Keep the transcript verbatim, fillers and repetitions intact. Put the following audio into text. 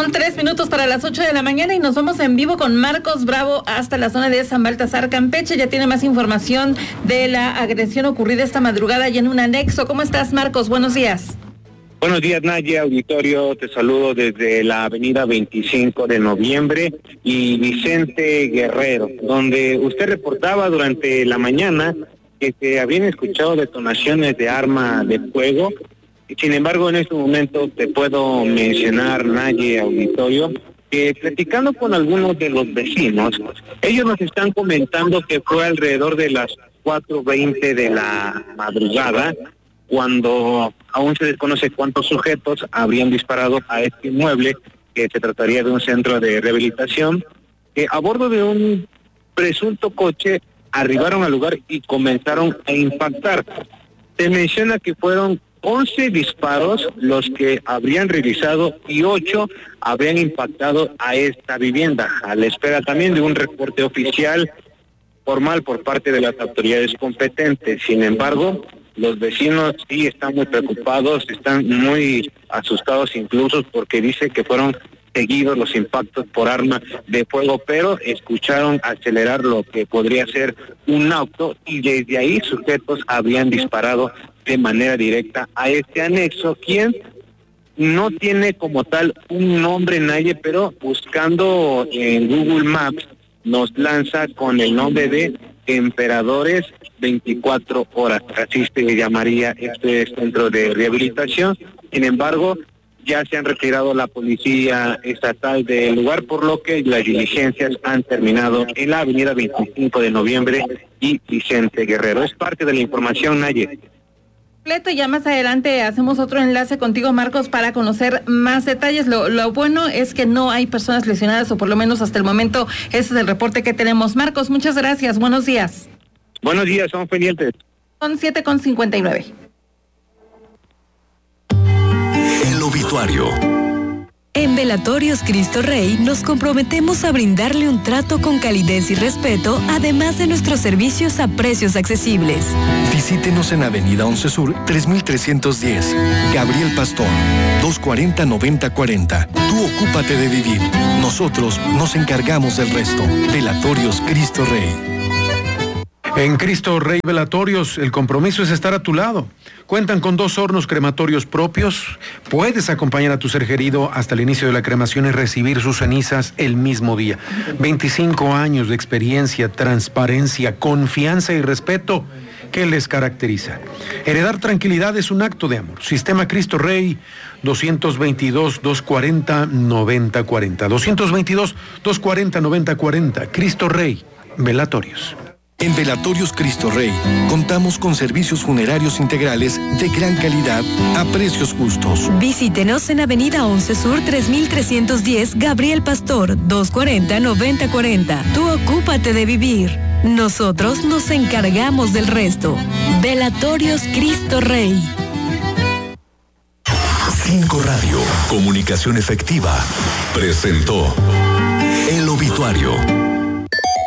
Son tres minutos para las ocho de la mañana y nos vamos en vivo con Marcos Bravo hasta la zona de San Baltasar, Campeche. Ya tiene más información de la agresión ocurrida esta madrugada y en un anexo. ¿Cómo estás, Marcos? Buenos días. Buenos días, Naye, auditorio. Te saludo desde la avenida veinticinco de noviembre y Vicente Guerrero, donde usted reportaba durante la mañana que se habían escuchado detonaciones de arma de fuego. Sin embargo, en este momento te puedo mencionar, Naye, auditorio, que platicando con algunos de los vecinos, ellos nos están comentando que fue alrededor de las cuatro veinte de la madrugada, cuando aún se desconoce cuántos sujetos habrían disparado a este inmueble, que se trataría de un centro de rehabilitación, que a bordo de un presunto coche arribaron al lugar y comenzaron a impactar. Se menciona que fueron once disparos los que habrían realizado y ocho habrían impactado a esta vivienda, a la espera también de un reporte oficial formal por parte de las autoridades competentes. Sin embargo, los vecinos sí están muy preocupados, están muy asustados incluso porque dice que fueron seguidos los impactos por arma de fuego, pero escucharon acelerar lo que podría ser un auto y desde ahí sujetos habían disparado de manera directa a este anexo, quien no tiene como tal un nombre, Naye, pero buscando en Google Maps nos lanza con el nombre de Emperadores veinticuatro horas, así se llamaría este centro de rehabilitación. Sin embargo, ya se han retirado la policía estatal del lugar, por lo que las diligencias han terminado en la avenida veinticinco de noviembre y Vicente Guerrero. Es parte de la información, Naye. Y ya más adelante hacemos otro enlace contigo, Marcos, para conocer más detalles. Lo, lo bueno es que no hay personas lesionadas, o por lo menos hasta el momento ese es el reporte que tenemos. Marcos, muchas gracias. Buenos días. Buenos días, son pendientes. Son siete con cincuenta y nueve. El obituario. En Velatorios Cristo Rey nos comprometemos a brindarle un trato con calidez y respeto, además de nuestros servicios a precios accesibles. Visítenos en Avenida once Sur, tres mil trescientos diez. Gabriel Pastor, dos cuarenta, noventa cuarenta. Tú ocúpate de vivir. Nosotros nos encargamos del resto. Velatorios Cristo Rey. En Cristo Rey Velatorios, el compromiso es estar a tu lado. Cuentan con dos hornos crematorios propios. Puedes acompañar a tu ser querido hasta el inicio de la cremación y recibir sus cenizas el mismo día. veinticinco años de experiencia, transparencia, confianza y respeto que les caracteriza. Heredar tranquilidad es un acto de amor. Sistema Cristo Rey, doscientos veintidós, doscientos cuarenta, noventa cuarenta. doscientos veintidós, doscientos cuarenta, noventa cuarenta. Cristo Rey Velatorios. En Velatorios Cristo Rey, contamos con servicios funerarios integrales de gran calidad a precios justos. Visítenos en Avenida once Sur, tres mil trescientos diez, Gabriel Pastor, doscientos cuarenta, noventa cuarenta. Tú ocúpate de vivir. Nosotros nos encargamos del resto. Velatorios Cristo Rey. Cinco Radio, comunicación efectiva, presentó El Obituario.